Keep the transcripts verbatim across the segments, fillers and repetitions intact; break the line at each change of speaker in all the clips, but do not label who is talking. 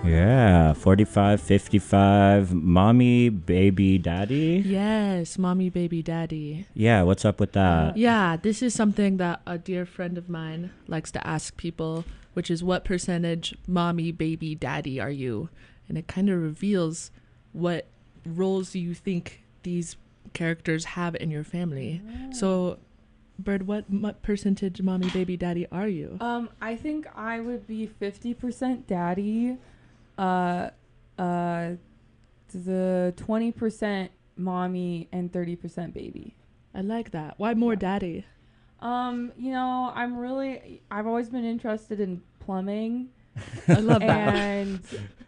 Yeah, forty-five, fifty-five, mommy, baby, daddy.
Yes, mommy, baby, daddy.
Yeah, what's up with that?
Yeah, this is something that a dear friend of mine likes to ask people, which is what percentage mommy, baby, daddy are you? And it kind of reveals what roles you think these characters have in your family.
Oh.
So, Bird, what, what percentage mommy, baby, daddy are you?
Um, I think I would be fifty percent daddy, uh, uh, the twenty percent mommy, and thirty percent baby.
I like that. Why more
Yeah.
daddy?
Um, you know, I'm really, I've always been interested in plumbing.
I love that.
And,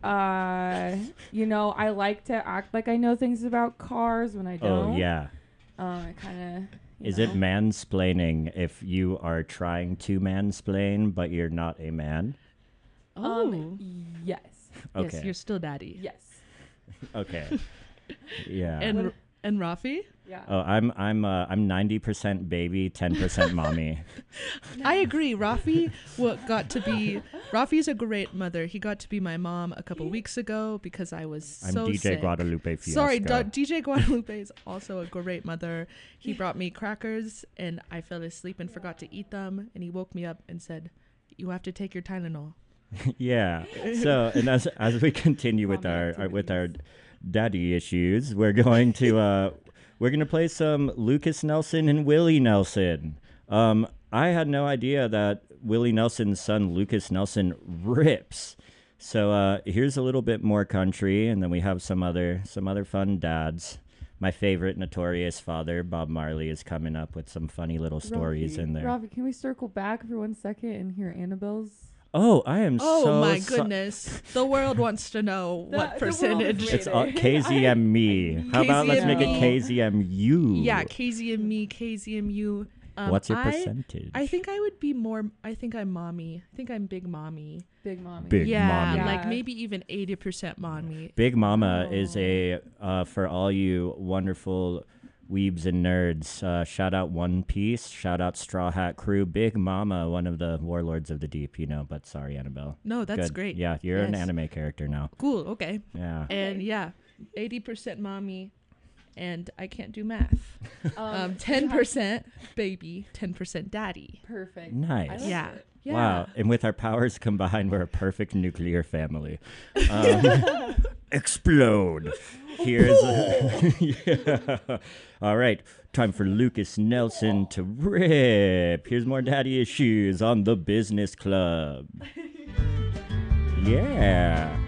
uh, you know, I like to act like I know things about cars when I don't.
Oh, yeah.
Um, I kind of.
Is it mansplaining if you are trying to mansplain, but you're not a man?
Oh,
Um, yes.
Okay.
yes, you're still daddy.
Yes.
Okay. Yeah.
And
What-
and Rafi?
Yeah.
oh, I'm I'm uh, I'm ninety percent baby, ten percent mommy.
I agree. Rafi what got to be Rafi's a great mother. He got to be my mom a couple weeks ago because I was
I'm
so
D J
sick.
Guadalupe Fiasco.
Sorry, D- D J Guadalupe is also a great mother. He brought me crackers and I fell asleep and forgot to eat them. And he woke me up and said, "You have to take your Tylenol."
Yeah. So, and as as we continue with
Mommy
our, our with our
activities.
daddy issues, we're going to uh we're gonna play some Lucas Nelson and Willie Nelson. Um, I had no idea that Willie Nelson's son Lucas Nelson rips. So uh, here's a little bit more country, and then we have some other some other fun dads. My favorite notorious father, Bob Marley, is coming up with some funny little stories
Rafi,
in there.
Rafi, can we circle back for one second and hear Annabelle's?
Oh, I am
Oh
so
my
so-
goodness. The world wants to know
The-
what
the world is
percentage.
waiting.
It's all K Z M me. How about let's make it
K Z M me.
K Z M U?
Yeah, K Z M me, K Z M U. Um,
What's your
I-
percentage?
I think I would be more. I think I'm mommy. I think I'm big mommy.
Big mommy.
Big
yeah,
mommy.
like
Yeah.
maybe even eighty percent mommy.
Big Mama is
Oh.
a uh, for all you wonderful weebs and nerds. Uh, shout out One Piece. Shout out Straw Hat Crew. Big Mama, one of the warlords of the deep, you know. But sorry, Annabelle.
No, that's
Good.
great.
Yeah, you're an
Yes.
anime character now.
Cool. Okay.
Yeah.
And yeah, eighty percent mommy, and I can't do math. Um, ten percent baby, ten percent daddy.
Perfect.
Nice.
I like
Yeah.
it.
Yeah.
Wow. And with our powers combined, we're a perfect nuclear family. Um, explode. Here's yeah. All right. Time for Lucas Nelson to rip. Here's more daddy issues on the Business Club. Yeah.